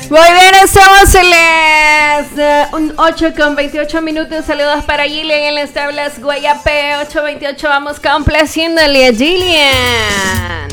Muy bien, estamos en las 8:28. Saludos para Gillian en las tablas Guayape 8:28. Vamos complaciéndole a Gillian.